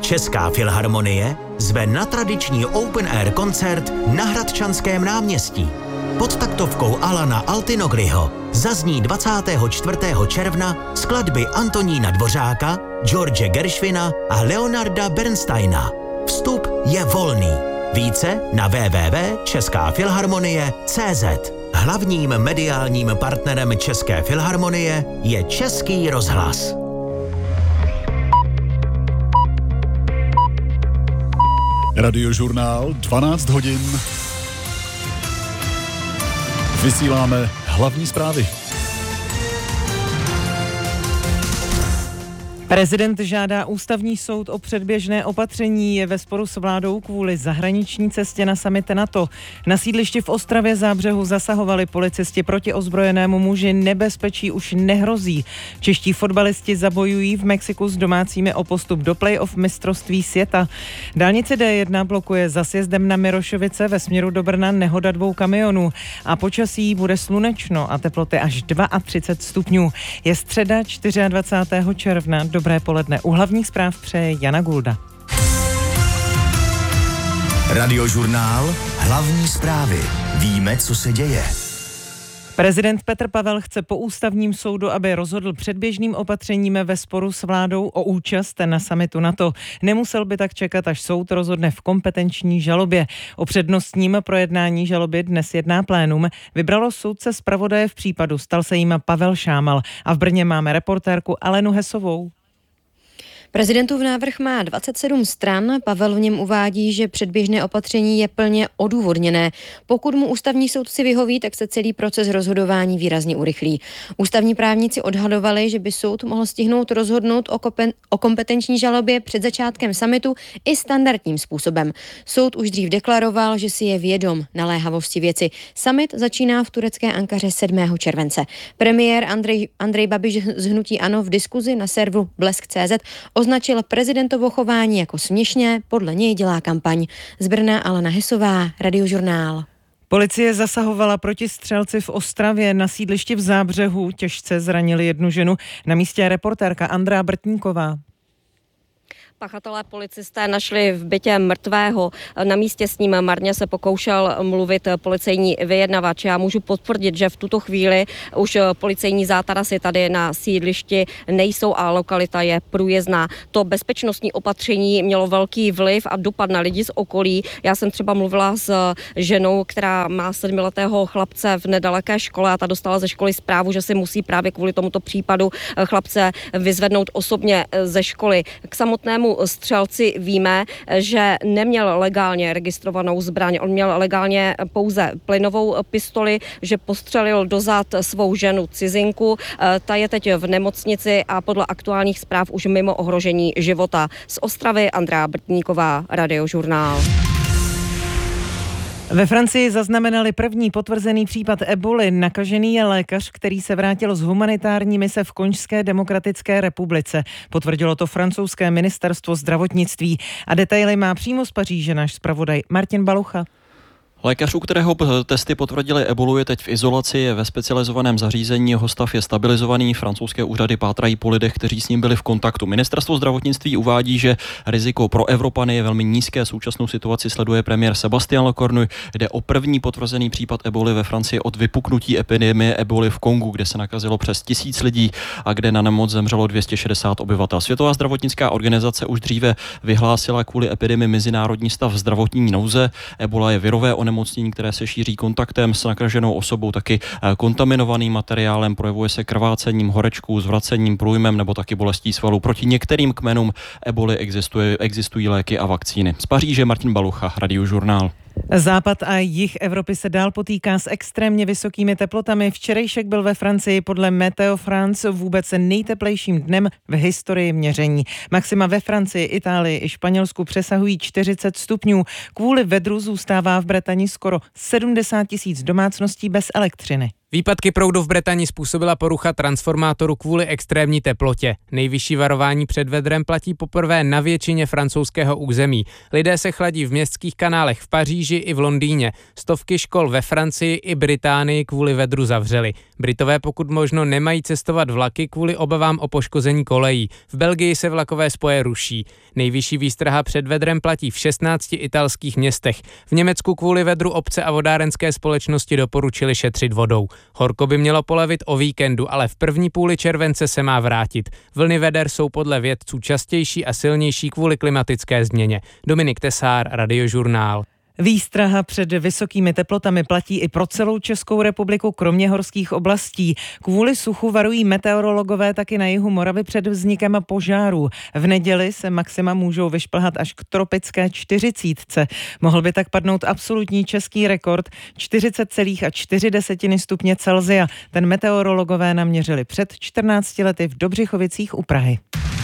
Česká filharmonie zve na tradiční open air koncert na Hradčanském náměstí. Pod taktovkou Alana Altinogriho zazní 24. června skladby Antonína Dvořáka, George Gershwina a Leonarda Bernsteina. Vstup je volný. Více na www.českafilharmonie.cz. Hlavním mediálním partnerem České filharmonie je Český rozhlas. Radiožurnál 12 hodin. Vysíláme hlavní zprávy. Prezident žádá ústavní soud o předběžné opatření, je ve sporu s vládou kvůli zahraniční cestě na summit NATO. Na sídlišti v Ostravě Zábřehu zasahovali policisti proti ozbrojenému muži, nebezpečí už nehrozí. Čeští fotbalisti zabojují v Mexiku s domácími o postup do play-off mistrovství světa. Dálnice D1 blokuje za sjezdem na Mirošovice ve směru do Brna nehoda 2 kamionů a počasí bude slunečno a teploty až 32 stupňů. Je středa 24. června. Dobré poledne. U hlavních zpráv přeje Jana Gulda. Radiožurnál hlavní zprávy. Víme, co se děje. Prezident Petr Pavel chce po ústavním soudu, aby rozhodl předběžným opatřením ve sporu s vládou o účast na summitu NATO. Nemusel by tak čekat, až soud rozhodne v kompetenční žalobě. O přednostním projednání žaloby dnes jedná plénum. Vybralo soudce zpravodaje v případu, stal se jim Pavel Šámal. A v Brně máme reportérku Alenu Hesovou. Prezidentův návrh má 27 stran. Pavel v něm uvádí, že předběžné opatření je plně odůvodněné. Pokud mu ústavní soudci vyhoví, tak se celý proces rozhodování výrazně urychlí. Ústavní právníci odhadovali, že by soud mohl stihnout rozhodnout o kompetenční žalobě před začátkem summitu i standardním způsobem. Soud už dřív deklaroval, že si je vědom naléhavosti věci. Summit začíná v turecké Ankaře 7. července. Premiér Andrej Babiš z hnutí ANO v diskuzi na serveru Blesk.cz označil prezidentovo chování jako směšné, podle něj dělá kampaň. Z Brna Alena Hesová, Radiožurnál. Policie zasahovala proti střelci v Ostravě, na sídlišti v Zábřehu. Těžce zranili jednu ženu. Na místě je reportérka Andrea Brtníková. Pachatelé policisté našli v bytě mrtvého. Na místě s ním marně se pokoušel mluvit policejní vyjednavač. Já můžu potvrdit, že v tuto chvíli už policejní zátarasy tady na sídlišti nejsou a lokalita je průjezdná. To bezpečnostní opatření mělo velký vliv a dopad na lidi z okolí. Já jsem třeba mluvila s ženou, která má 7letého chlapce v nedaleké škole a ta dostala ze školy zprávu, že si musí právě kvůli tomuto případu chlapce vyzvednout osobně ze školy. K samotnému střelci víme, že neměl legálně registrovanou zbraň. On měl legálně pouze plynovou pistoli, že postřelil do zad svou ženu cizinku. Ta je teď v nemocnici a podle aktuálních zpráv už mimo ohrožení života. Z Ostravy Andrea Brtníková, Radiožurnál. Ve Francii zaznamenali první potvrzený případ eboly. Nakažený je lékař, který se vrátil z humanitární mise v Konžské demokratické republice. Potvrdilo to francouzské ministerstvo zdravotnictví. A detaily má přímo z Paříže náš zpravodaj Martin Balucha. Lékař, u kterého testy potvrdili ebolu, je teď v izolaci, je ve specializovaném zařízení, jeho stav je stabilizovaný. Francouzské úřady pátrají po lidech, kteří s ním byli v kontaktu. Ministerstvo zdravotnictví uvádí, že riziko pro Evropany je velmi nízké. Současnou situaci sleduje premiér Sébastien Lecornu. Jde o první potvrzený případ eboly ve Francii od vypuknutí epidemie eboly v Kongu, kde se nakazilo přes 1000 lidí a kde na nemoc zemřelo 260 obyvatel. Světová zdravotnická organizace už dříve vyhlásila kvůli epidemii mezinárodní stav zdravotní nouze. Ebola je virové onemocnění, které se šíří kontaktem s nakaženou osobou, taky kontaminovaným materiálem, projevuje se krvácením, horečkou, zvracením, průjmem nebo taky bolestí svalů. Proti některým kmenům eboly existují léky a vakcíny. Z Paříže Martin Balucha, Radiožurnál. Západ a jih Evropy se dál potýká s extrémně vysokými teplotami. Včerejšek byl ve Francii podle Meteo France vůbec nejteplejším dnem v historii měření. Maxima ve Francii, Itálii i Španělsku přesahují 40 stupňů. Kvůli vedru zůstává v Bretani skoro 70 000 domácností bez elektřiny. Výpadky proudu v Bretani způsobila porucha transformátoru kvůli extrémní teplotě. Nejvyšší varování před vedrem platí poprvé na většině francouzského území. Lidé se chladí v městských kanálech v Paříži i v Londýně. Stovky škol ve Francii i Británii kvůli vedru zavřely. Britové pokud možno nemají cestovat vlaky kvůli obavám o poškození kolejí. V Belgii se vlakové spoje ruší. Nejvyšší výstraha před vedrem platí v 16 italských městech. V Německu kvůli vedru obce a vodárenské společnosti doporučili šetřit vodou. Horko by mělo polevit o víkendu, ale v první půli července se má vrátit. Vlny veder jsou podle vědců častější a silnější kvůli klimatické změně. Dominik Tesár, Radiožurnál. Výstraha před vysokými teplotami platí i pro celou Českou republiku, kromě horských oblastí. Kvůli suchu varují meteorologové taky na jihu Moravy před vznikem požárů. V neděli se maxima můžou vyšplhat až k tropické 40. Mohl by tak padnout absolutní český rekord 40,4 stupně Celsia. Ten meteorologové naměřili před 14 lety v Dobřichovicích u Prahy.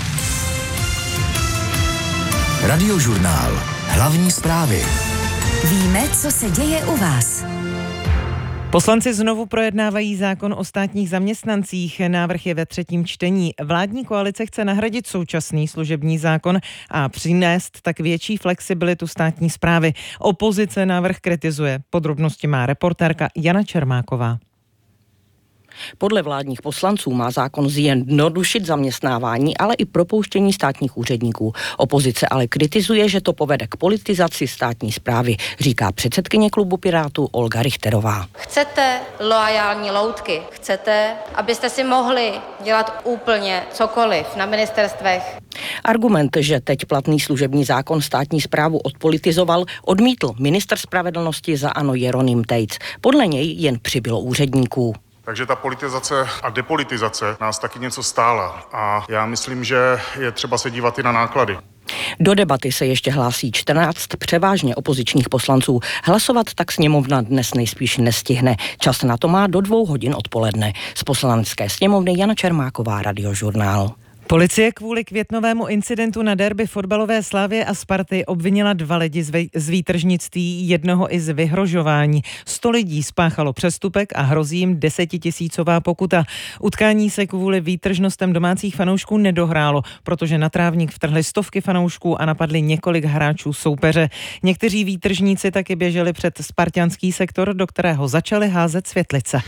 Radiožurnál. Hlavní zprávy. Víme, co se děje u vás. Poslanci znovu projednávají zákon o státních zaměstnancích. Návrh je ve 3. čtení. Vládní koalice chce nahradit současný služební zákon a přinést tak větší flexibilitu státní správy. Opozice návrh kritizuje. Podrobnosti má reportérka Jana Čermáková. Podle vládních poslanců má zákon zjednodušit zaměstnávání, ale i propouštění státních úředníků. Opozice ale kritizuje, že to povede k politizaci státní správy, říká předsedkyně klubu Pirátů Olga Richterová. Chcete loajální loutky, chcete, abyste si mohli dělat úplně cokoliv na ministerstvech. Argument, že teď platný služební zákon státní správu odpolitizoval, odmítl ministr spravedlnosti za ANO Jeroným Tejc. Podle něj jen přibylo úředníků. Takže ta politizace a depolitizace nás taky něco stála a já myslím, že je třeba se dívat i na náklady. Do debaty se ještě hlásí 14 převážně opozičních poslanců. Hlasovat tak sněmovna dnes nejspíš nestihne. Čas na to má do 2 hodin odpoledne. Z Poslanecké sněmovny Jana Čermáková, Radiožurnál. Policie kvůli květnovému incidentu na derby fotbalové Slavie a Sparty obvinila 2 lidi z výtržnictví, jednoho i z vyhrožování. 100 lidí spáchalo přestupek a hrozí jim 10 000 pokuta. Utkání se kvůli výtržnostem domácích fanoušků nedohrálo, protože na trávník vtrhly stovky fanoušků a napadli několik hráčů soupeře. Někteří výtržníci taky běželi před spartanský sektor, do kterého začali házet světlice.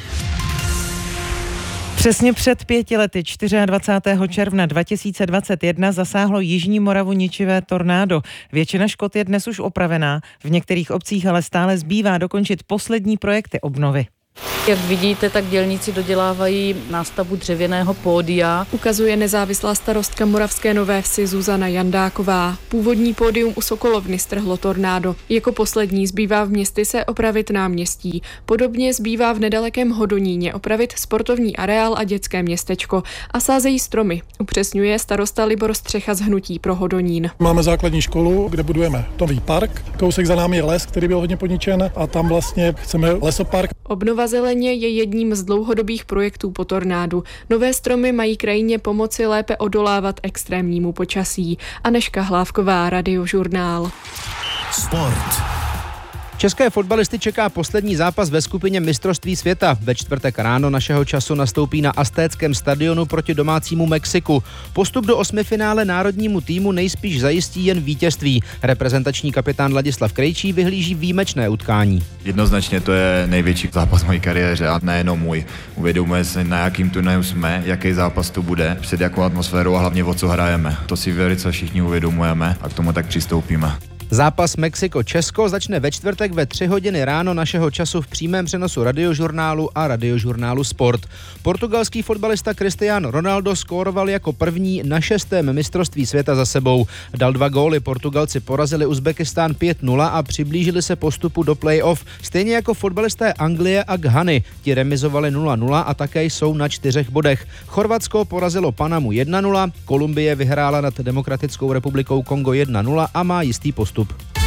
Přesně před 5 lety, 24. června 2021, zasáhlo Jižní Moravu ničivé tornádo. Většina škod je dnes už opravená, v některých obcích ale stále zbývá dokončit poslední projekty obnovy. Jak vidíte, tak dělníci dodělávají nástavbu dřevěného pódia. Ukazuje nezávislá starostka Moravské Nové Vsi Zuzana Jandáková. Původní pódium u Sokolovny strhlo tornádo. Jako poslední zbývá v Městyse opravit náměstí. Podobně zbývá v nedalekém Hodoníně opravit sportovní areál a dětské městečko. A sázejí stromy, upřesňuje starosta Libor Střecha z Hnutí pro Hodonín. Máme základní školu, kde budujeme nový park. Kousek za námi je les, který byl hodně poničen, a tam vlastně chceme lesopark. Obnova zeleně je jedním z dlouhodobých projektů po tornádu. Nové stromy mají krajině pomoci lépe odolávat extrémnímu počasí. Anežka Hlávková, Radiožurnál. Sport. České fotbalisty čeká poslední zápas ve skupině mistrovství světa. Ve čtvrtek ráno našeho času nastoupí na Aztéckém stadionu proti domácímu Mexiku. Postup do 8finále národnímu týmu nejspíš zajistí jen vítězství. Reprezentační kapitán Ladislav Krejčí vyhlíží výjimečné utkání. Jednoznačně to je největší zápas v mojí kariéře a nejenom můj. Uvědomujeme se, na jakým turnaji jsme, jaký zápas to bude, před jakou atmosférou a hlavně o co hrajeme. To si velice všichni uvědomujeme a k tomu tak přistoupíme. Zápas Mexiko-Česko začne ve čtvrtek ve 3 hodiny ráno našeho času v přímém přenosu Radiožurnálu a Radiožurnálu Sport. Portugalský fotbalista Cristiano Ronaldo skóroval jako první na 6. mistrovství světa za sebou. Dal 2 góly, Portugalci porazili Uzbekistán 5-0 a přiblížili se postupu do play-off. Stejně jako fotbalisté Anglie a Ghany. Ti remizovali 0-0 a také jsou na 4 bodech. Chorvatsko porazilo Panamu 1-0, Kolumbie vyhrála nad Demokratickou republikou Kongo 1-0 a má jistý postup.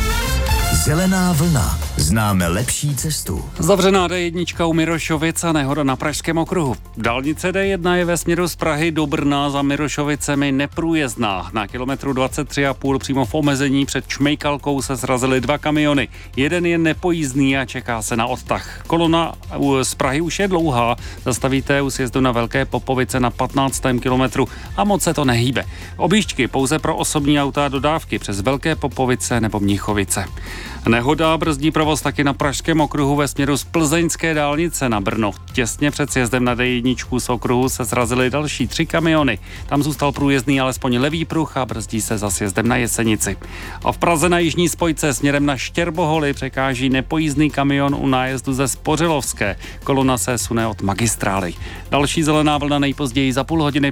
Zelená vlna. Známe lepší cestu. Zavřená D1 u Mirošovic a nehoda na Pražském okruhu. Dálnice D1 je ve směru z Prahy do Brna za Mirošovicemi neprůjezdná. Na kilometru 23,5 přímo v omezení před Čmejkalkou se srazily 2 kamiony. Jeden je nepojízdný a čeká se na odtah. Kolona z Prahy už je dlouhá. Zastavíte u sjezdu na Velké Popovice na 15. kilometru a moc se to nehýbe. Objížďky pouze pro osobní auta a dodávky přes Velké Popovice nebo Mnichovice. Nehoda brzdí provoz taky na Pražském okruhu ve směru z plzeňské dálnice na Brno. Těsně před sjezdem na D1 z okruhu se srazily další 3 kamiony. Tam zůstal průjezdný alespoň levý pruh a brzdí se za sjezdem na Jesenici. A v Praze na jižní spojce směrem na Štěrboholy překáží nepojízdný kamion u nájezdu ze Spořilovské. Kolona se sune od magistrály. Další zelená vlna nejpozději za půl hodiny.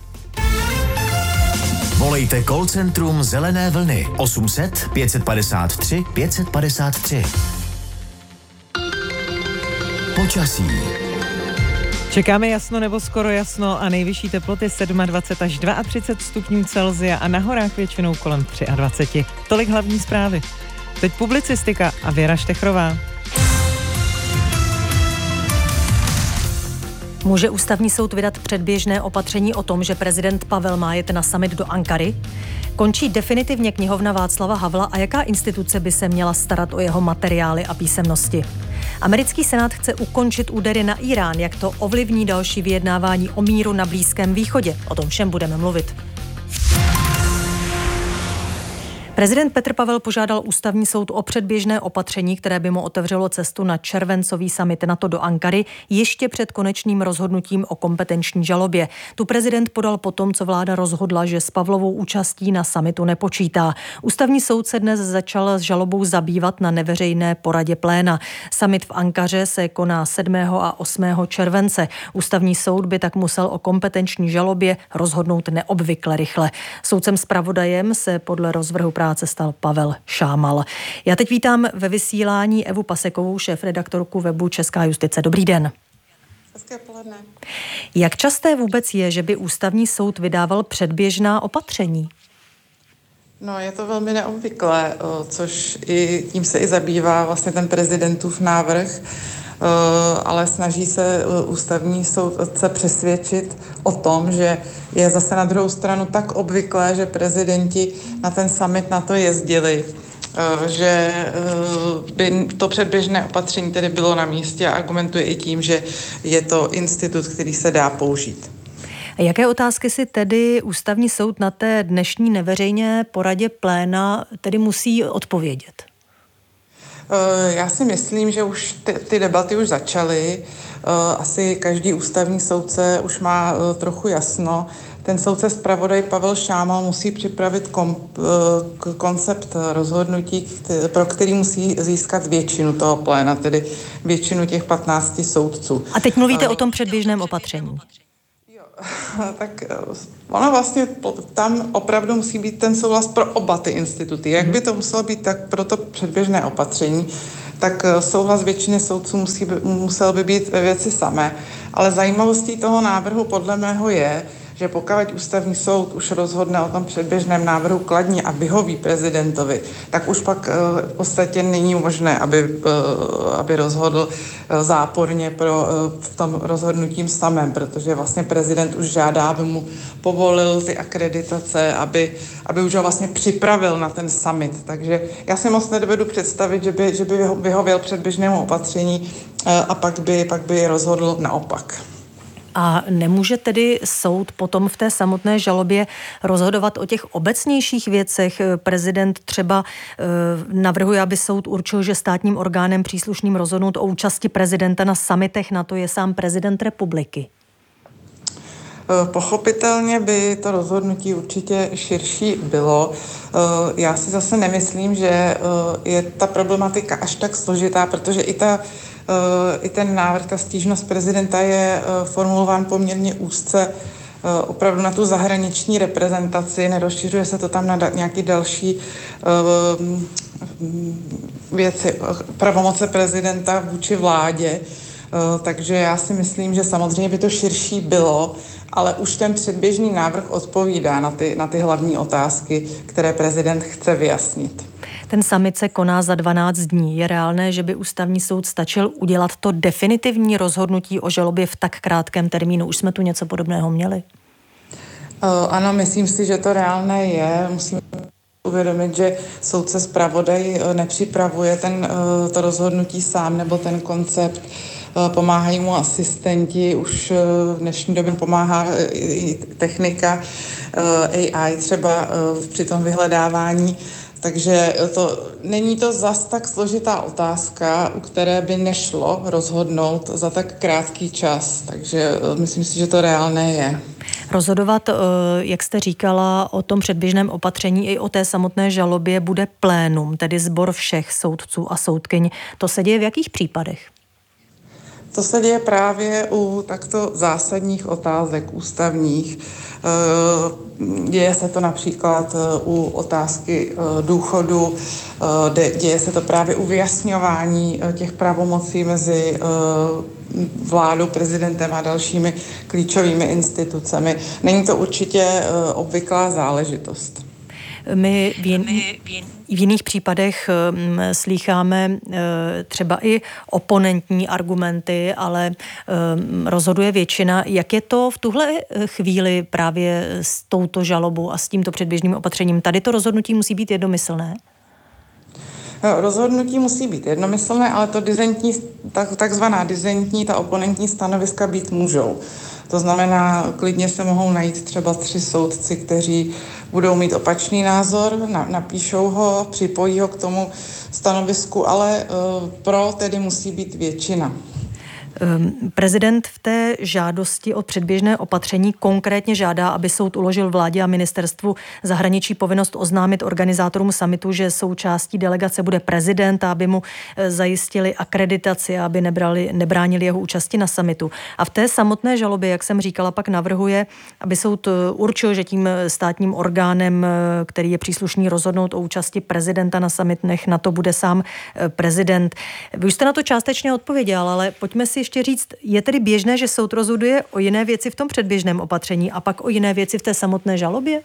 Volejte call centrum Zelené vlny 800 553 553. Počasí. Čekáme jasno nebo skoro jasno a nejvyšší teploty 27 až 32 stupňů Celsia a na horách většinou kolem 23. Tolik hlavní zprávy. Teď publicistika a Věra Štechrová. Může ústavní soud vydat předběžné opatření o tom, že prezident Pavel má jet na summit do Ankary? Končí definitivně knihovna Václava Havla a jaká instituce by se měla starat o jeho materiály a písemnosti? Americký senát chce ukončit údery na Irán, jak to ovlivní další vyjednávání o míru na Blízkém východě. O tom všem budeme mluvit. Prezident Petr Pavel požádal ústavní soud o předběžné opatření, které by mu otevřelo cestu na červencový summit NATO do Ankary ještě před konečným rozhodnutím o kompetenční žalobě. Tu prezident podal potom, co vláda rozhodla, že s Pavlovou účastí na summitu nepočítá. Ústavní soud se dnes začal s žalobou zabývat na neveřejné poradě pléna. Summit v Ankaře se koná 7. a 8. července. Ústavní soud by tak musel o kompetenční žalobě rozhodnout neobvykle rychle. Soudcem zpravodajem se podle rozvrhu práce stal Pavel Šámal. Já teď vítám ve vysílání Evu Pasekovou, šéfredaktorku webu Česká justice. Dobrý den. Hezké poledne. Jak časté vůbec je, že by ústavní soud vydával předběžná opatření? No, je to velmi neobvyklé, což i tím se i zabývá vlastně ten prezidentův návrh, ale snaží se ústavní soudce přesvědčit o tom, že je zase na druhou stranu tak obvyklé, že prezidenti na ten summit na to jezdili, že by to předběžné opatření tedy bylo na místě a argumentuje i tím, že je to institut, který se dá použít. A jaké otázky si tedy ústavní soud na té dnešní neveřejné poradě pléna tedy musí odpovědět? Já si myslím, že už ty debaty už začaly. Asi každý ústavní soudce už má trochu jasno. Ten soudce zpravodaj Pavel Šámal musí připravit koncept rozhodnutí, pro který musí získat většinu toho pléna, tedy většinu těch 15 soudců. A teď mluvíte o tom předběžném opatření. Tak ono vlastně tam opravdu musí být ten souhlas pro oba ty instituty. Jak by to muselo být, tak pro to předběžné opatření, tak souhlas většiny soudců musel by být ve věci samé. Ale zajímavostí toho návrhu podle mého je, že pokud ústavní soud už rozhodne o tom předběžném návrhu kladně a vyhoví prezidentovi, tak už pak v podstatě není možné, aby rozhodl záporně v tom rozhodnutím samém, protože vlastně prezident už žádá, aby mu povolil ty akreditace, aby už ho vlastně připravil na ten summit. Takže já si moc nedovedu představit, že by vyhověl předběžnému opatření a pak by rozhodl naopak. A nemůže tedy soud potom v té samotné žalobě rozhodovat o těch obecnějších věcech? Prezident třeba navrhuje, aby soud určil, že státním orgánem příslušným rozhodnout o účasti prezidenta na summitech NATO je sám prezident republiky. Pochopitelně by to rozhodnutí určitě širší bylo. Já si zase nemyslím, že je ta problematika až tak složitá, protože i ten návrh, ta stížnost prezidenta je formulován poměrně úzce opravdu na tu zahraniční reprezentaci, nerozšiřuje se to tam na nějaké další věci, pravomoce prezidenta vůči vládě, takže já si myslím, že samozřejmě by to širší bylo, ale už ten předběžný návrh odpovídá na ty hlavní otázky, které prezident chce vyjasnit. Ten summit se koná za 12 dní. Je reálné, že by ústavní soud stačil udělat to definitivní rozhodnutí o žalobě v tak krátkém termínu? Už jsme tu něco podobného měli? Ano, myslím si, že to reálné je. Musíme uvědomit, že soudce zpravodaj nepřipravuje to rozhodnutí sám nebo ten koncept. Pomáhají mu asistenti, už v dnešní době pomáhá i technika AI třeba při tom vyhledávání. Takže není to zas tak složitá otázka, u které by nešlo rozhodnout za tak krátký čas. Takže myslím si, že to reálné je. Rozhodovat, jak jste říkala, o tom předběžném opatření i o té samotné žalobě bude plénum, tedy sbor všech soudců a soudkyň. To se děje v jakých případech? To se děje právě u takto zásadních otázek ústavních. Děje se to například u otázky důchodu, děje se to právě u vyjasňování těch pravomocí mezi vládou, prezidentem a dalšími klíčovými institucemi. Není to určitě obvyklá záležitost. My v jiných případech slýcháme třeba i oponentní argumenty, ale rozhoduje většina. Jak je to v tuhle chvíli právě s touto žalobou a s tímto předběžným opatřením? Tady to rozhodnutí musí být jednomyslné? Rozhodnutí musí být jednomyslné, ale to takzvaná disentní, ta oponentní stanoviska být můžou. To znamená, klidně se mohou najít třeba 3 soudci, kteří budou mít opačný názor, napíšou ho, připojí ho k tomu stanovisku, ale pro tedy musí být většina. Prezident v té žádosti o předběžné opatření konkrétně žádá, aby soud uložil vládě a ministerstvu zahraničí povinnost oznámit organizátorům summitu, že součástí delegace bude prezident a aby mu zajistili akreditaci, aby nebránili jeho účasti na summitu. A v té samotné žalobě, jak jsem říkala, pak navrhuje, aby soud určil, že tím státním orgánem, který je příslušný rozhodnout o účasti prezidenta na summitech, na to bude sám prezident. Vy už jste na to částečně odpověděl, ale pojďme si ještě říct, je tedy běžné, že soud rozhoduje o jiné věci v tom předběžném opatření a pak o jiné věci v té samotné žalobě?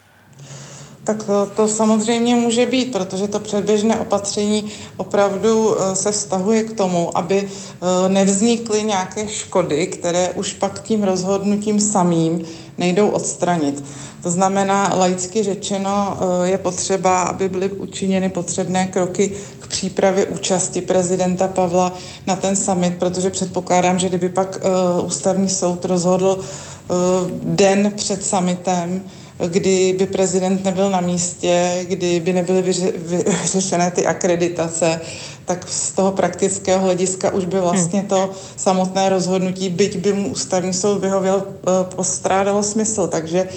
Tak to samozřejmě může být, protože to předběžné opatření opravdu se vztahuje k tomu, aby nevznikly nějaké škody, které už pak tím rozhodnutím samým nejdou odstranit. To znamená, laicky řečeno, je potřeba, aby byly učiněny potřebné kroky k přípravě účasti prezidenta Pavla na ten summit, protože předpokládám, že kdyby pak ústavní soud rozhodl den před summitem, kdy by prezident nebyl na místě, kdy by nebyly vyřešené ty akreditace, tak z toho praktického hlediska už by vlastně to samotné rozhodnutí, byť by mu ústavní soud vyhověl, postrádalo smysl. Takže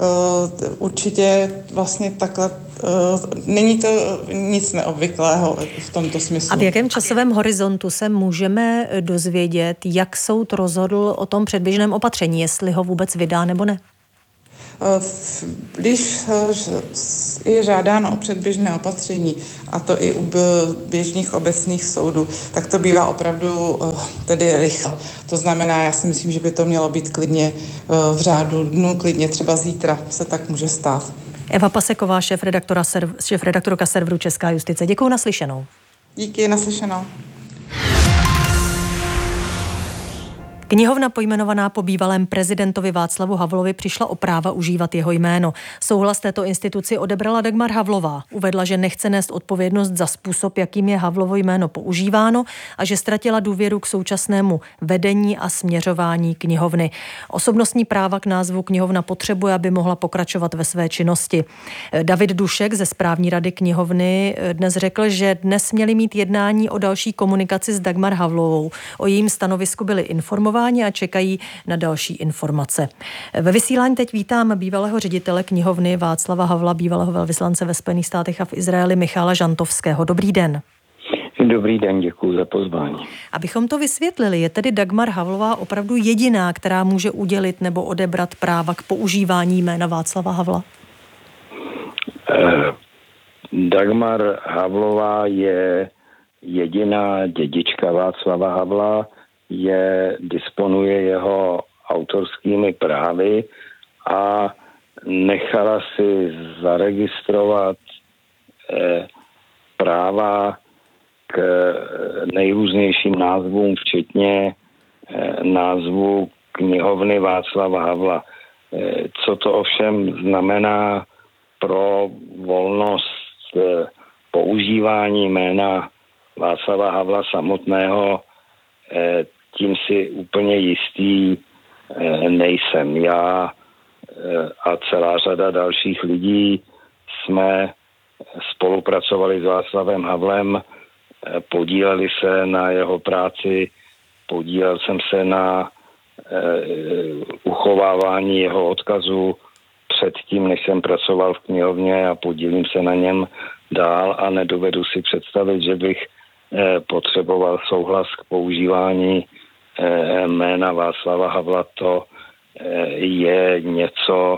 určitě vlastně takhle není to nic neobvyklého v tomto smyslu. A v jakém časovém horizontu se můžeme dozvědět, jak soud rozhodl o tom předběžném opatření, jestli ho vůbec vydá nebo ne? Když je žádáno o předběžné opatření, a to i u běžných obecných soudů, tak to bývá opravdu tedy rychle. To znamená, já si myslím, že by to mělo být klidně v řádu dnů, klidně třeba zítra se tak může stát. Eva Paseková, šéfredaktorka serveru Česká justice. Děkuju, naslyšenou. Díky, naslyšenou. Knihovna pojmenovaná po bývalém prezidentovi Václavu Havlovi přišla o práva užívat jeho jméno. Souhlas této instituci odebrala Dagmar Havlová. Uvedla, že nechce nést odpovědnost za způsob, jakým je Havlovo jméno používáno a že ztratila důvěru k současnému vedení a směřování knihovny. Osobnostní práva k názvu knihovna potřebuje, aby mohla pokračovat ve své činnosti. David Dušek ze správní rady knihovny dnes řekl, že dnes měli mít jednání o další komunikaci s Dagmar Havlovou. O jejím stanovisku byli informováni a čekají na další informace. Ve vysílání teď vítám bývalého ředitele knihovny Václava Havla, bývalého velvyslance ve Spojených státech a v Izraeli Michala Žantovského. Dobrý den. Dobrý den, děkuji za pozvání. Abychom to vysvětlili, je tedy Dagmar Havlová opravdu jediná, která může udělit nebo odebrat práva k používání jména Václava Havla? Dagmar Havlová je jediná dědička Václava Havla, disponuje jeho autorskými právy a nechala si zaregistrovat práva k nejrůznějším názvům, včetně názvu knihovny Václava Havla. Co to ovšem znamená pro volnost používání jména Václava Havla samotného, tím si úplně jistý nejsem. Já a celá řada dalších lidí jsme spolu spolupracovali s Václavem Havlem, podíleli se na jeho práci, podílel jsem se na uchovávání jeho odkazu předtím, než jsem pracoval v knihovně a podílím se na něm dál a nedovedu si představit, že bych potřeboval souhlas k používání jména Václava Havla. To je něco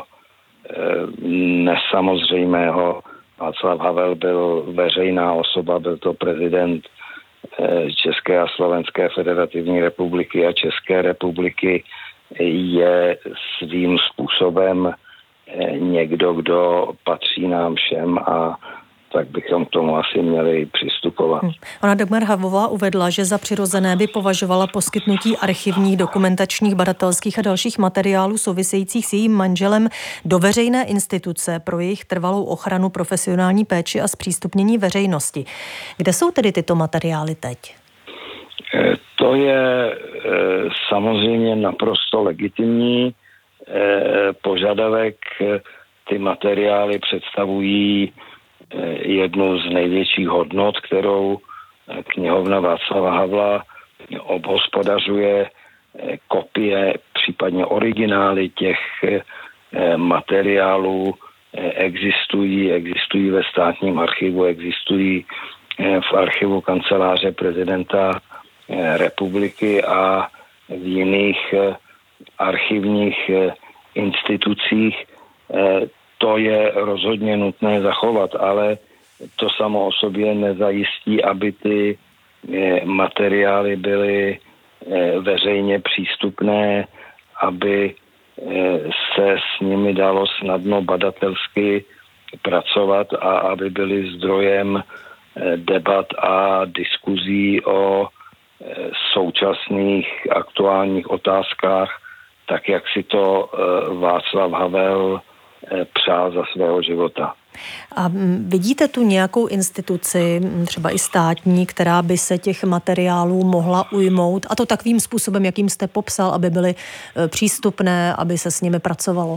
nesamozřejmého. Václav Havel byl veřejná osoba, byl to prezident České a Slovenské federativní republiky a České republiky, je svým způsobem někdo, kdo patří nám všem a tak bychom k tomu asi měli přistupovat. Ona Dagmar Havlová uvedla, že za přirozené by považovala poskytnutí archivních, dokumentačních, badatelských a dalších materiálů souvisejících s jejím manželem do veřejné instituce pro jejich trvalou ochranu, profesionální péči a zpřístupnění veřejnosti. Kde jsou tedy tyto materiály teď? To je samozřejmě naprosto legitimní požadavek. Ty materiály představují jednu z největších hodnot, kterou knihovna Václava Havla obhospodařuje. Kopie, případně originály těch materiálů existují ve státním archivu, existují v archivu kanceláře prezidenta republiky a v jiných archivních institucích. To je rozhodně nutné zachovat, ale to samo o sobě nezajistí, aby ty materiály byly veřejně přístupné, aby se s nimi dalo snadno badatelsky pracovat a aby byly zdrojem debat a diskuzí o současných aktuálních otázkách, tak jak si to Václav Havel přál za svého života. A vidíte tu nějakou instituci, třeba i státní, která by se těch materiálů mohla ujmout, a to takovým způsobem, jakým jste popsal, aby byly přístupné, aby se s nimi pracovalo?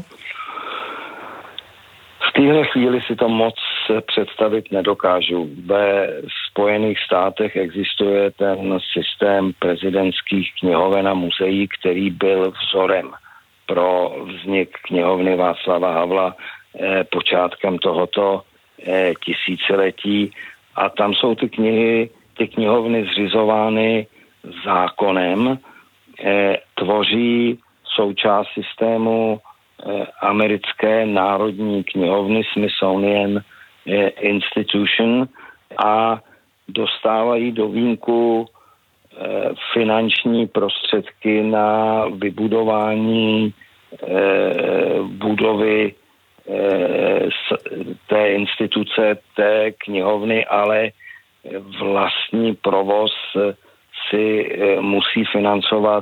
V téhle chvíli si to moc představit nedokážu. Ve Spojených státech existuje ten systém prezidentských knihoven a muzeí, který byl vzorem pro vznik knihovny Václava Havla počátkem tohoto tisíciletí. A tam jsou ty knihovny zřizovány zákonem, tvoří součást systému americké národní knihovny Smithsonian Institution a dostávají do vínku finanční prostředky na vybudování budovy té instituce, té knihovny, ale vlastní provoz si musí financovat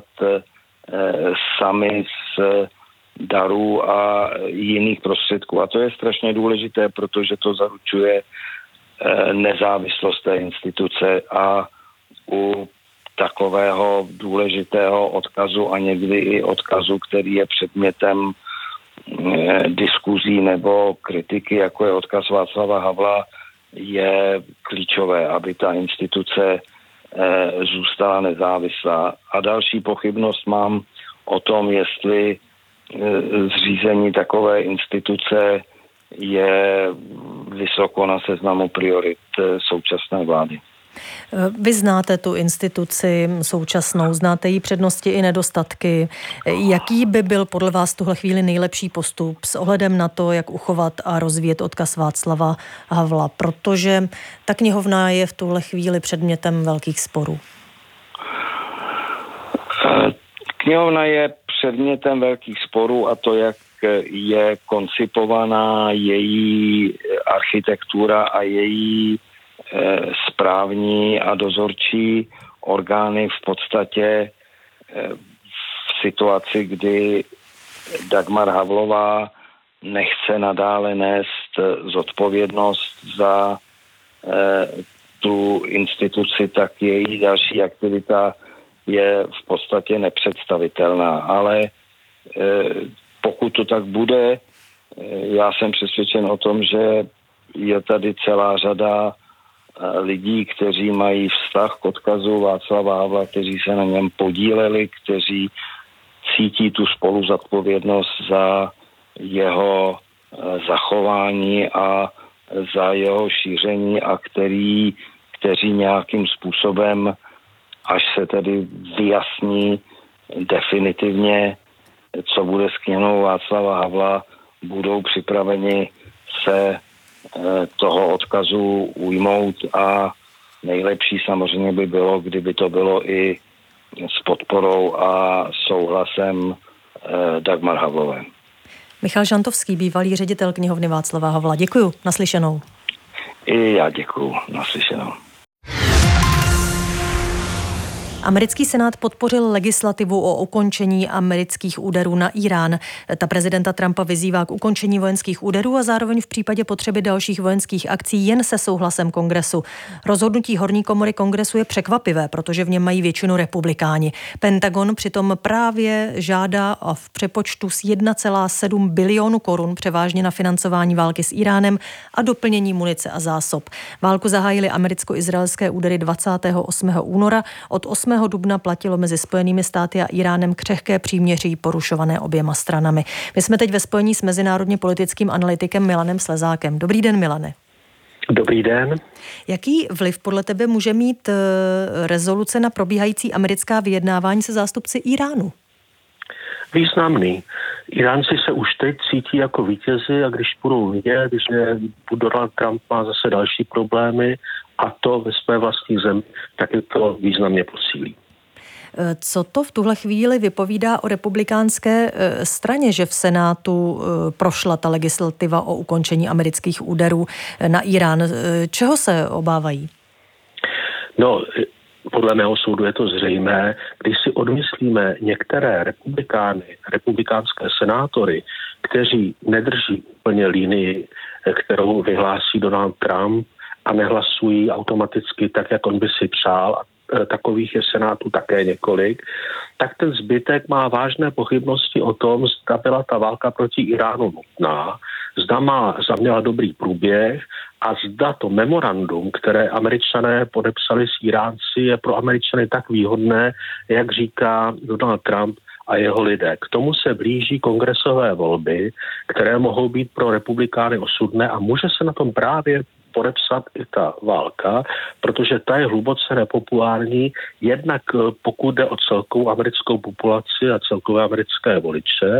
sami z darů a jiných prostředků. A to je strašně důležité, protože to zaručuje nezávislost té instituce a u takového důležitého odkazu a někdy i odkazu, který je předmětem diskuzí nebo kritiky, jako je odkaz Václava Havla, je klíčové, aby ta instituce zůstala nezávislá. A další pochybnost mám o tom, jestli zřízení takové instituce je vysoko na seznamu priorit současné vlády. Vy znáte tu instituci současnou, znáte její přednosti i nedostatky. Jaký by byl podle vás v tuhle chvíli nejlepší postup s ohledem na to, jak uchovat a rozvíjet odkaz Václava Havla? Protože ta knihovna je v tuhle chvíli předmětem velkých sporů. Knihovna je předmětem velkých sporů a to, jak je koncipovaná její architektura a její správní a dozorčí orgány v podstatě v situaci, kdy Dagmar Havlová nechce nadále nést zodpovědnost za tu instituci, tak její další aktivita je v podstatě nepředstavitelná. Ale pokud to tak bude, já jsem přesvědčen o tom, že je tady celá řada lidí, kteří mají vztah k odkazu Václava Havla, kteří se na něm podíleli, kteří cítí tu spoluzodpovědnost za jeho zachování a za jeho šíření a kteří nějakým způsobem, až se tedy vyjasní definitivně, co bude s knihou Václava Havla, budou připraveni se toho odkazu ujmout a nejlepší samozřejmě by bylo, kdyby to bylo i s podporou a souhlasem Dagmar Havlové. Michal Žantovský, bývalý ředitel knihovny Václava Havla. Děkuju, naslyšenou. I já děkuju, naslyšenou. Americký senát podpořil legislativu o ukončení amerických úderů na Irán. Ta prezidenta Trumpa vyzývá k ukončení vojenských úderů a zároveň v případě potřeby dalších vojenských akcí jen se souhlasem kongresu. Rozhodnutí horní komory kongresu je překvapivé, protože v něm mají většinu republikáni. Pentagon přitom právě žádá v přepočtu z 1,7 bilionu korun převážně na financování války s Iránem a doplnění munice a zásob. Válku zahájily americko-izraelské údery 28. února. Od 8. dubna platilo mezi Spojenými státy a Iránem křehké příměří porušované oběma stranami. My jsme teď ve spojení s mezinárodně politickým analytikem Milanem Slezákem. Dobrý den, Milane. Dobrý den. Jaký vliv podle tebe může mít rezoluce na probíhající americká vyjednávání se zástupci Iránu? Významný. Iránci se už teď cítí jako vítězi a když budou vidět, že Donald Trump má zase další problémy a to ve své vlastní zemi, tak je to významně posílí. Co to v tuhle chvíli vypovídá o republikánské straně, že v Senátu prošla ta legislativa o ukončení amerických úderů na Irán? Čeho se obávají? No, podle mého soudu je to zřejmé, když si odmyslíme některé republikánské senátory, kteří nedrží úplně linii, kterou vyhlásí Donald Trump a nehlasují automaticky tak, jak on by si přál, a takových je senátu také několik, tak ten zbytek má vážné pochybnosti o tom, zda byla ta válka proti Iránu nutná, zda měla dobrý průběh a zda to memorandum, které Američané podepsali s Iránci, je pro Američany tak výhodné, jak říká Donald Trump a jeho lidé. K tomu se blíží kongresové volby, které mohou být pro republikány osudné a může se na tom právě podepsat i ta válka, protože ta je hluboce nepopulární, jednak pokud jde o celkovou americkou populaci a celkové americké voliče,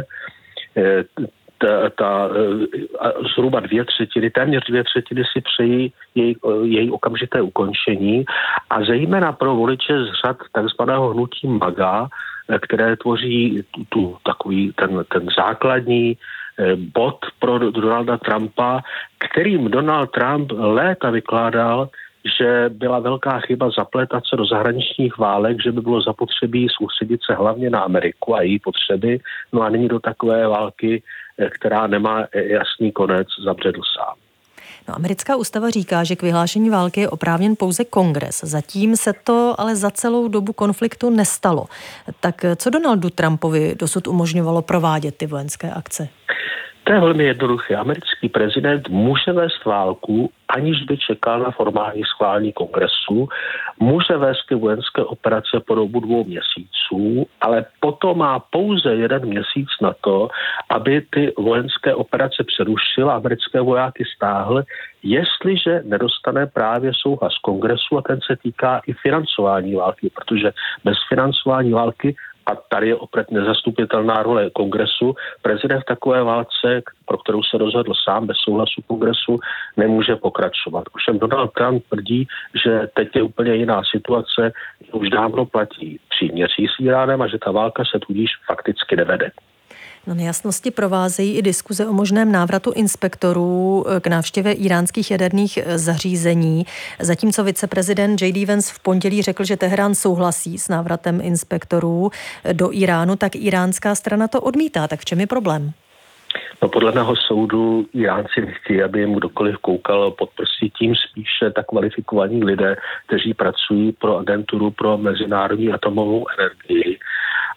zhruba téměř 2/3 si přejí její okamžité ukončení a zejména pro voliče z řad takzvaného hnutí MAGA, které tvoří ten základní bod pro Donalda Trumpa, kterým Donald Trump léta vykládal, že byla velká chyba zaplétat se do zahraničních válek, že by bylo zapotřebí soustředit se hlavně na Ameriku a její potřeby, no a nyní do takové války, která nemá jasný konec, zabředl sám. No, americká ústava říká, že k vyhlášení války je oprávněn pouze kongres. Zatím se to ale za celou dobu konfliktu nestalo. Tak co Donaldu Trumpovi dosud umožňovalo provádět ty vojenské akce? To je velmi jednoduché. Americký prezident může vést válku, aniž by čekal na formální schválení kongresu, může vést ty vojenské operace po dobu 2 měsíců, ale potom má pouze 1 měsíc na to, aby ty vojenské operace přerušil a americké vojáky stáhl, jestliže nedostane právě souhlas kongresu a ten se týká i financování války, protože bez financování války a tady je opět nezastupitelná role kongresu. Prezident v takové válce, pro kterou se rozhodl sám bez souhlasu kongresu, nemůže pokračovat. Ovšem Donald Trump tvrdí, že teď je úplně jiná situace, už dávno platí příměří s Iránem a že ta válka se tudíž fakticky nevede. No, nejasnosti provázejí i diskuze o možném návratu inspektorů k návštěvě iránských jaderných zařízení. Zatímco viceprezident J.D. Vance v pondělí řekl, že Teherán souhlasí s návratem inspektorů do Iránu, tak iránská strana to odmítá. Tak v čem je problém? No, podle mého soudu Iránci nechtějí, aby jim kdokoliv koukal pod prsty, tím spíše tak kvalifikovaní lidé, kteří pracují pro agenturu pro mezinárodní atomovou energii.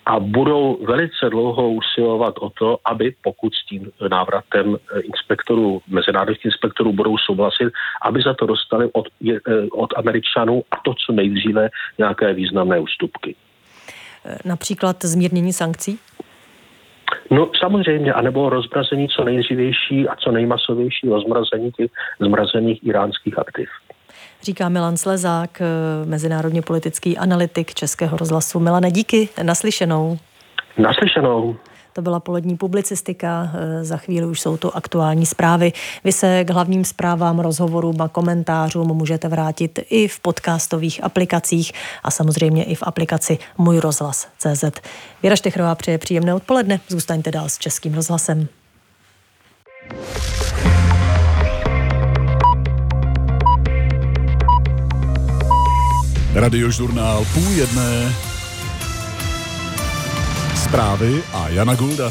a budou velice dlouho usilovat o to, aby pokud s tím návratem mezinárodních inspektorů budou souhlasit, aby za to dostali od Američanů a to co nejdříve nějaké významné ústupky. Například zmírnění sankcí? No samozřejmě, anebo rozmrazení co nejdřívější a co nejmasovější rozmrazení těch zmrazených iránských aktiv. Říká Milan Slezák, mezinárodně politický analytik Českého rozhlasu. Milane, díky, naslyšenou. Naslyšenou. To byla polední publicistika, za chvíli už jsou to aktuální zprávy. Vy se k hlavním zprávám, rozhovorům a komentářům můžete vrátit i v podcastových aplikacích a samozřejmě i v aplikaci Můj rozhlas.cz. Věra Štechrová přeje příjemné odpoledne, zůstaňte dál s Českým rozhlasem. Radiožurnál 12:30. Zprávy a Jana Gulda.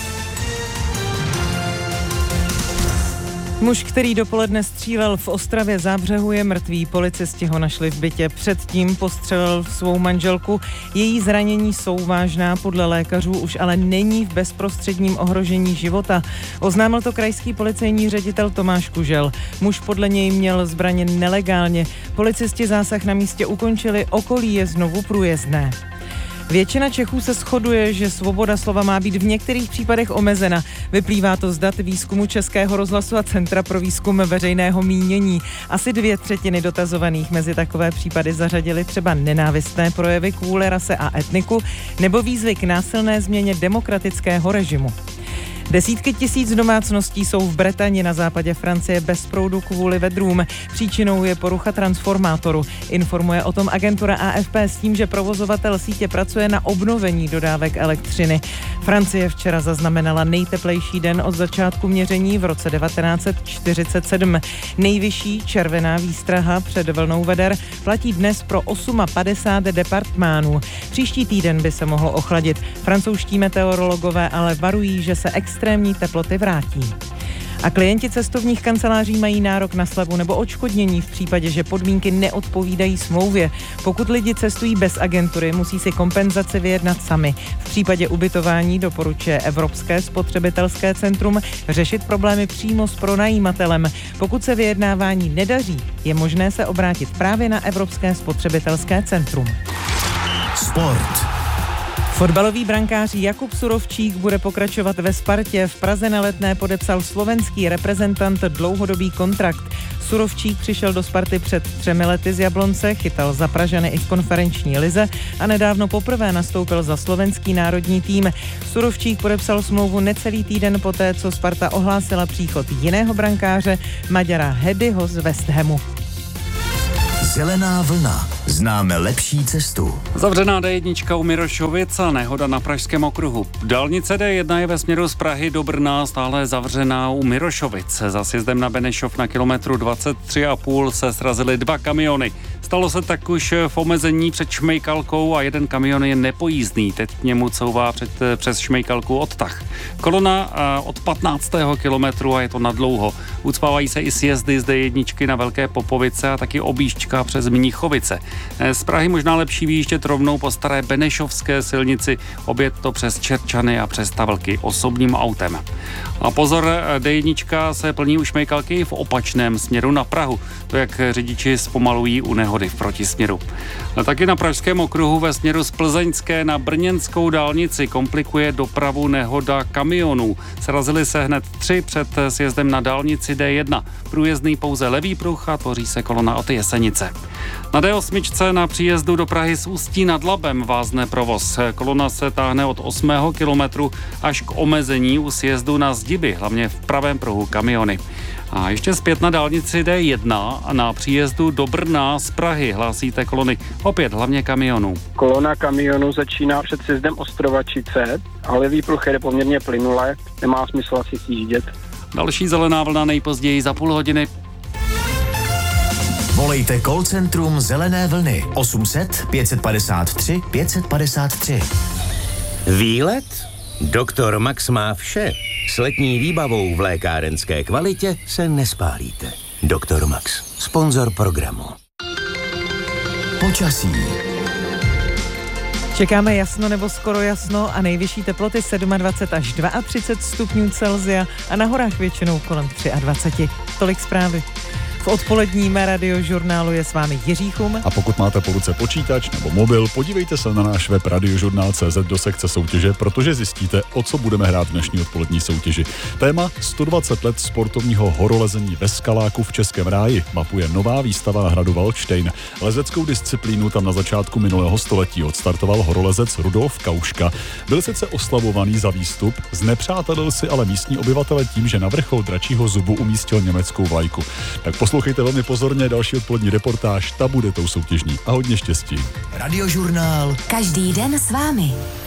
Muž, který dopoledne střílel v Ostravě Zábřehu, je mrtvý. Policisti ho našli v bytě. Předtím postřelil svou manželku. Její zranění jsou vážná, podle lékařů už ale není v bezprostředním ohrožení života. Oznámil to krajský policejní ředitel Tomáš Kužel. Muž podle něj měl zbraně nelegálně. Policisti zásah na místě ukončili, okolí je znovu průjezdné. Většina Čechů se shoduje, že svoboda slova má být v některých případech omezena. Vyplývá to z dat výzkumu Českého rozhlasu a Centra pro výzkum veřejného mínění. Asi 2/3 dotazovaných mezi takové případy zařadili třeba nenávistné projevy kvůli rase a etniku nebo výzvy k násilné změně demokratického režimu. Desítky tisíc domácností jsou v Bretani na západě Francie bez proudu kvůli vedrům. Příčinou je porucha transformátoru. Informuje o tom agentura AFP s tím, že provozovatel sítě pracuje na obnovení dodávek elektřiny. Francie včera zaznamenala nejteplejší den od začátku měření v roce 1947. Nejvyšší červená výstraha před vlnou veder platí dnes pro 58 departmánů. Příští týden by se mohlo ochladit. Francouzští meteorologové ale varují, že se extrémní teploty vrátí. A klienti cestovních kanceláří mají nárok na slevu nebo odškodnění v případě, že podmínky neodpovídají smlouvě. Pokud lidi cestují bez agentury, musí si kompenzaci vyjednat sami. V případě ubytování doporučuje Evropské spotřebitelské centrum řešit problémy přímo s pronajímatelem. Pokud se vyjednávání nedaří, je možné se obrátit právě na Evropské spotřebitelské centrum. Sport. Fotbalový brankář Jakub Surovčík bude pokračovat ve Spartě. V Praze na Letné podepsal slovenský reprezentant dlouhodobý kontrakt. Surovčík přišel do Sparty před 3 lety z Jablonce, chytal za Pražany i v konferenční lize a nedávno poprvé nastoupil za slovenský národní tým. Surovčík podepsal smlouvu necelý týden poté, co Sparta ohlásila příchod jiného brankáře, Maďara Hedyho z West Hamu. Zelená vlna. Známe lepší cestu. Zavřená D1 u Mirošovic a nehoda na Pražském okruhu. Dálnice D1 je ve směru z Prahy do Brna stále zavřená u Mirošovic. Za sjezdem na Benešov na kilometru 23,5 se srazily 2 kamiony. Stalo se tak už v omezení před Šmejkalkou a jeden kamion je nepojízdný. Teď k němu couvá přes Šmejkalku odtah. Kolona od 15. kilometru a je to nadlouho. Ucpávají se i sjezdy z D1 na Velké Popovice a taky objížďka přes Mnichovice. Z Prahy možná lepší vyjíždět rovnou po staré Benešovské silnici, objet to přes Čerčany a přes Tavelky osobním autem. A pozor, D1 se plní u Šmejkalky v opačném směru na Prahu. To, jak řidiči zpomalují u nehody v protisměru. A taky na Pražském okruhu ve směru z Plzeňské na brněnskou dálnici komplikuje dopravu nehoda kamionů. Srazily se hned 3 před sjezdem na dálnici D1. Průjezdný pouze levý pruh a tvoří se kolona od Jesenice. Na D8 na příjezdu do Prahy z Ústí nad Labem vázne provoz. Kolona se táhne od 8. kilometru až k omezení u sjezdu na Zdiby, hlavně v pravém pruhu kamiony. A ještě zpět na dálnici D1 a na příjezdu do Brna z Prahy hlásíte kolony, opět hlavně kamionů. Kolona kamionů začíná před sjezdem Ostrovačice, ale levý pruh jede poměrně plynule, nemá smysl asi sjíždět. Další zelená vlna nejpozději za půl hodiny. Volejte call centrum Zelené vlny 800 553 553. Výlet? Doktor Max má vše. S letní výbavou v lékárenské kvalitě se nespálíte. Doktor Max, sponzor programu. Počasí. Čekáme jasno nebo skoro jasno a nejvyšší teploty 27 až 32 stupňů Celsia a na horách většinou kolem 23. Tolik zprávy. V odpoledním radiožurnálu je s vámi Jiří Chum. A pokud máte po ruce počítač nebo mobil, podívejte se na náš web radiožurnál.cz do sekce soutěže, protože zjistíte, o co budeme hrát v dnešní odpolední soutěži. Téma 120 let sportovního horolezení ve Skaláku v Českém ráji mapuje nová výstava na hradu Valdštejn. Lezeckou disciplínu tam na začátku minulého století odstartoval horolezec Rudolf Kauška. Byl sice oslavovaný za výstup, znepřátelil si ale místní obyvatele tím, že na vrchol Dračího zubu umístil německou vlajku. Tak poslouchejte velmi pozorně další odpolední reportáž, ta bude tou soutěžní. A hodně štěstí. Radiožurnál. Každý den s vámi.